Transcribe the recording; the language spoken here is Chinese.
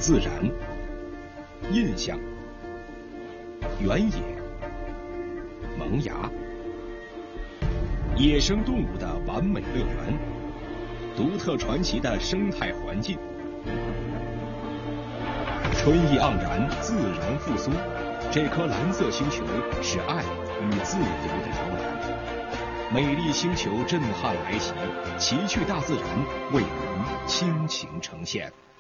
自然、印象、原野、萌芽、野生动物的完美乐园，独特传奇的生态环境，春意盎然，自然复苏。这颗蓝色星球是爱与自由的摇篮，美丽星球震撼来袭，奇趣大自然为您倾情呈现。